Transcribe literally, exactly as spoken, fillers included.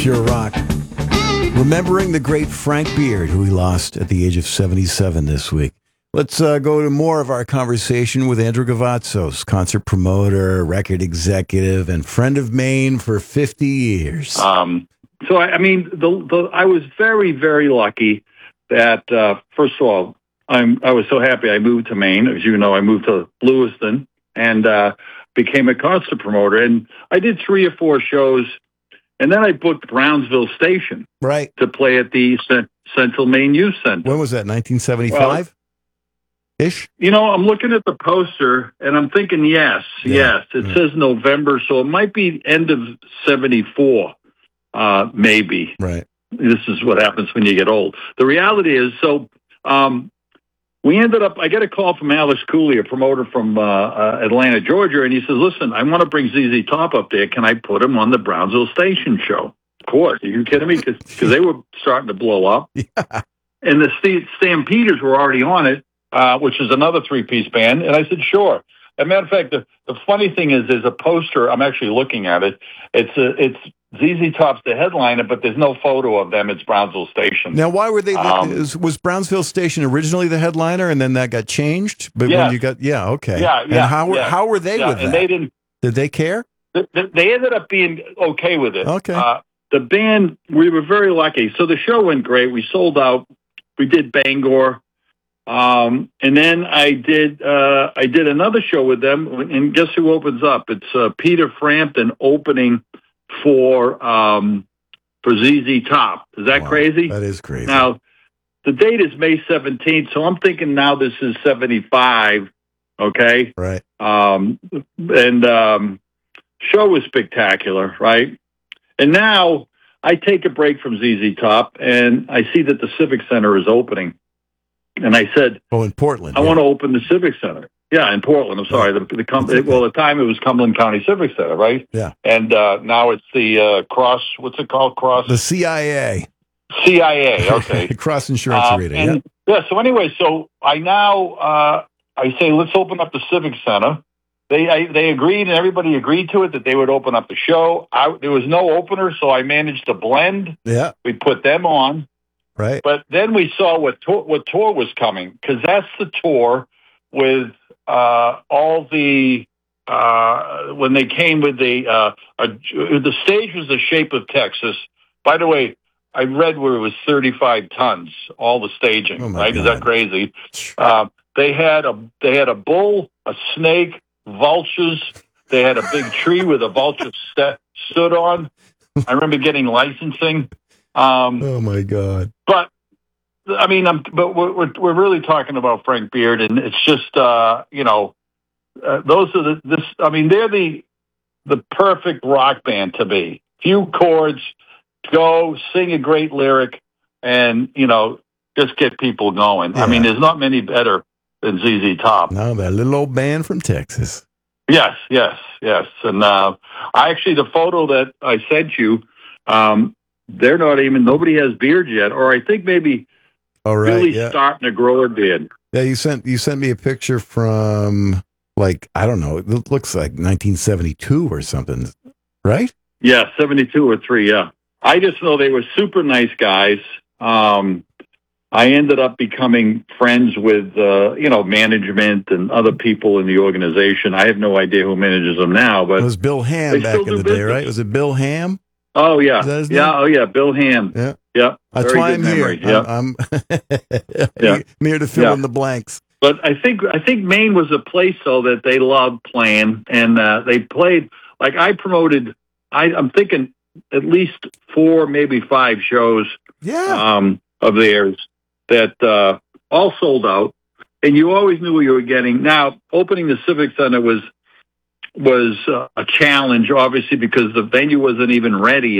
Pure rock. Remembering the great Frank Beard, who we lost at the age of seventy-seven this week. Let's uh, go to more of our conversation with Andrew Gavazzos, concert promoter, record executive, and friend of Maine for fifty years. Um, so, I, I mean, the, the, I was very, very lucky that, uh, first of all, I'm, I was so happy I moved to Maine. As you know, I moved to Lewiston and uh, became a concert promoter. And I did three or four shows, and then I booked Brownsville Station right. to play at the C- Central Maine Youth Center. When was that, nineteen seventy-five? Well, Ish? You know, I'm looking at the poster, and I'm thinking, yes, yeah. yes. It yeah. says November, so it might be end of seventy-four, uh, maybe. Right. This is what happens when you get old. The reality is, so um, we ended up, I get a call from Alice Cooley, a promoter from uh, uh, Atlanta, Georgia, and he says, listen, I want to bring Z Z Top up there. Can I put him on the Brownsville Station show? Of course. Are you kidding me? Because they were starting to blow up. Yeah. And the St- Stampeders were already on it. Uh, which is another three-piece band, and I said, sure. As a matter of fact, the, the funny thing is, there's a poster. I'm actually looking at it. It's a, it's Z Z Top's the headliner, but there's no photo of them. It's Brownsville Station. Now, why were they? Um, was, was Brownsville Station originally the headliner, and then that got changed? But yes. when you got, yeah, okay. Yeah, yeah. And how yeah. how were they yeah, with and that? They didn't. Did they care? They, they ended up being okay with it. Okay. Uh, the band, we were very lucky. So the show went great. We sold out. We did Bangor. Um, and then I did, uh, I did another show with them, and guess who opens up? It's, uh, Peter Frampton opening for, um, for Z Z Top. Is that wow, crazy? That is crazy. Now, the date is May seventeenth, so I'm thinking now this is seventy-five. Okay. Right. Um, and, um, show was spectacular, right? And now I take a break from Z Z Top, and I see that the Civic Center is opening. And I said, "Oh, in Portland, I yeah. want to open the Civic Center." Yeah, in Portland. I'm sorry. The, the com- okay. well, at the time it was Cumberland County Civic Center, right? Yeah. And uh, now it's the uh, Cross. What's it called? Cross. The C I A. C I A. Okay. Cross Insurance uh, Arena. And, yeah. yeah. So anyway, so I now uh, I say let's open up the Civic Center. They I, they agreed, and everybody agreed to it that they would open up the show. I, there was no opener, so I managed to blend. Yeah. We put them on. Right. But then we saw what tour, what tour was coming, because that's the tour with uh, all the uh, when they came with the uh, a, the stage was the shape of Texas. By the way, I read where it was thirty-five tons, all the staging. Oh right? God. Is that crazy? Uh, they had a they had a bull, a snake, vultures. They had a big tree with a vulture st- stood on. I remember getting licensing. Um, oh my God! But I mean, I'm, but we're, we're we're really talking about Frank Beard, and it's just uh, you know, uh, those are the this. I mean, they're the the perfect rock band to be. Few chords, go sing a great lyric, and you know, just get people going. Yeah. I mean, there's not many better than Z Z Top. No, that little old band from Texas. Yes, yes, yes. And uh, I actually, the photo that I sent you. Um, They're not even, nobody has beards yet. Or I think maybe All right, Billy's yeah. starting to grow a beard. Yeah, you sent you sent me a picture from, like, I don't know, it looks like nineteen seventy-two or something, right? Yeah, seventy-two or three, yeah. I just know they were super nice guys. Um, I ended up becoming friends with, uh, you know, management and other people in the organization. I have no idea who manages them now, but it was Bill Ham they back still in the do day, business. right? Was it Bill Ham? Oh, yeah. Is that his Yeah, name? oh, yeah, Bill Ham. Yeah. Yeah, That's very why good I'm memory. here. Yeah. I'm, I'm, Yeah. I'm here to fill Yeah. in the blanks. But I think I think Maine was a place though that they loved playing, and uh, they played like I promoted. I, I'm thinking at least four, maybe five shows Yeah. um, of theirs that uh, all sold out, and you always knew what you were getting. Now, opening the Civic Center was was uh, a challenge, obviously, because the venue wasn't even ready.